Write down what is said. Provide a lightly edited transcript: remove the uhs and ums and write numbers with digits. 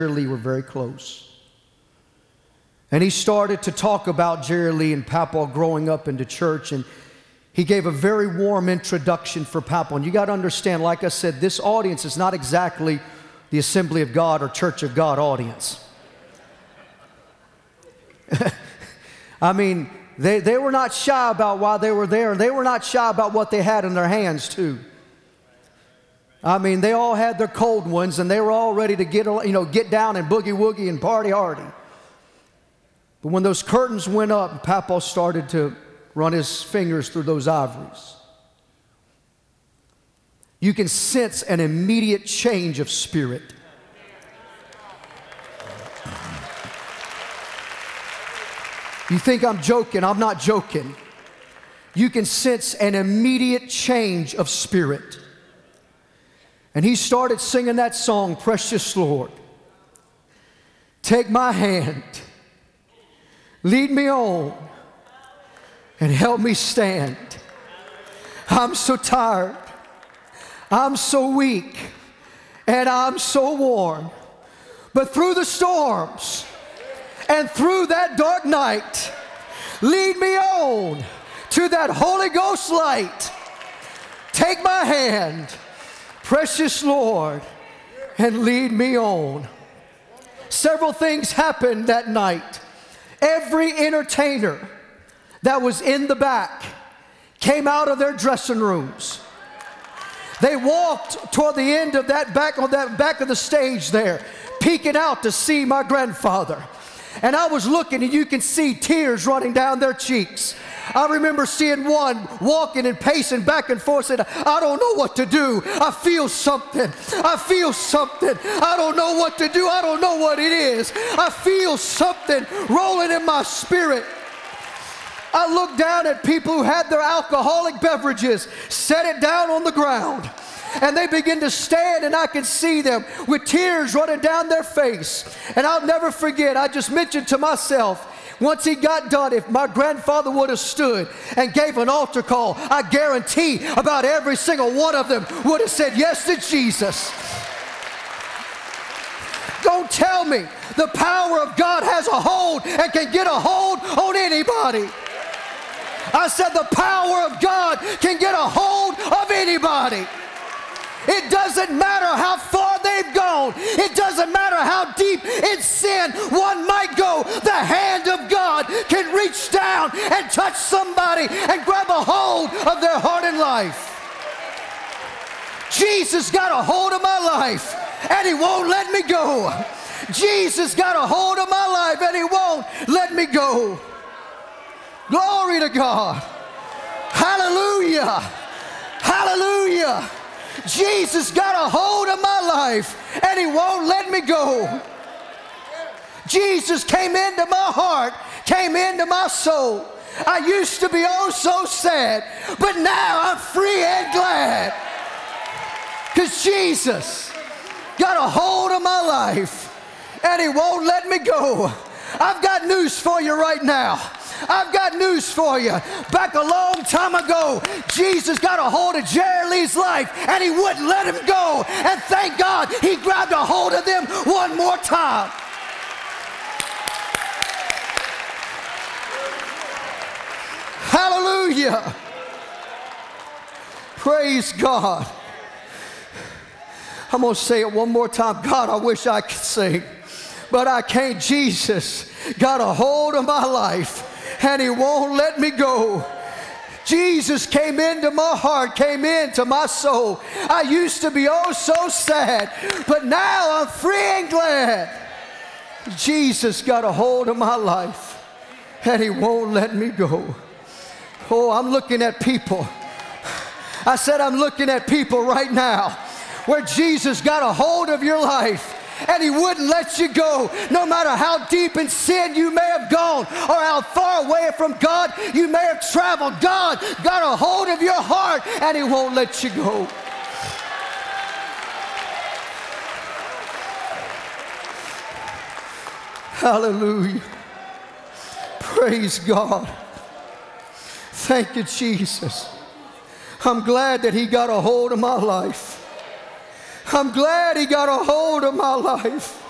Lee were very close. And he started to talk about Jerry Lee and Papa growing up into church, and he gave a very warm introduction for Papa. And you got to understand, like I said, this audience is not exactly the Assembly of God or Church of God audience. I mean, they were not shy about why they were there, and they were not shy about what they had in their hands too. I mean, they all had their cold ones, and they were all ready to get down and boogie woogie and party hardy. But when those curtains went up, Papa started to run his fingers through those ivories. You can sense an immediate change of spirit. You think I'm joking? I'm not joking. You can sense an immediate change of spirit. And he started singing that song, Precious Lord. Take my hand, lead me on, and help me stand. I'm so tired, I'm so weak, and I'm so worn. But through the storms and through that dark night, lead me on to that Holy Ghost light. Take my hand, precious Lord, and lead me on. Several things happened that night. Every entertainer that was in the back came out of their dressing rooms. They walked toward the end of that back of the stage there, peeking out to see my grandfather. And I was looking, and you can see tears running down their cheeks. I remember seeing one walking and pacing back and forth, saying, I don't know what to do. I feel something. I feel something. I don't know what to do. I don't know what it is. I feel something rolling in my spirit. I looked down at people who had their alcoholic beverages, set it down on the ground, and they begin to stand, and I can see them with tears running down their face. And I'll never forget, I just mentioned to myself, once he got done, if my grandfather would have stood and gave an altar call, I guarantee about every single one of them would have said yes to Jesus. Don't tell me the power of God has a hold and can get a hold on anybody. I said the power of God can get a hold of anybody. It doesn't matter how far they've gone. It doesn't matter how deep in sin one might go. The hand of God can reach down and touch somebody and grab a hold of their heart and life. Jesus got a hold of my life, and he won't let me go. Jesus got a hold of my life, and he won't let me go. Glory to God. Hallelujah. Hallelujah. Jesus got a hold of my life, and he won't let me go. Jesus came into my heart, came into my soul. I used to be oh so sad, but now I'm free and glad. Because Jesus got a hold of my life, and he won't let me go. I've got news for you right now. I've got news for you. Back a long time ago, Jesus got a hold of Jerry Lee's life, and he wouldn't let him go. And thank God he grabbed a hold of them one more time. Hallelujah. Praise God. I'm going to say it one more time. God, I wish I could sing, but I can't. Jesus got a hold of my life, and he won't let me go. Jesus came into my heart, came into my soul. I used to be oh so sad, but now I'm free and glad. Jesus got a hold of my life, and he won't let me go. Oh, I'm looking at people. I said I'm looking at people right now where Jesus got a hold of your life, and he wouldn't let you go. No matter how deep in sin you may have gone or how far away from God you may have traveled, God got a hold of your heart, and he won't let you go. Hallelujah. Praise God. Thank you, Jesus. I'm glad that he got a hold of my life. I'm glad he got a hold of my life.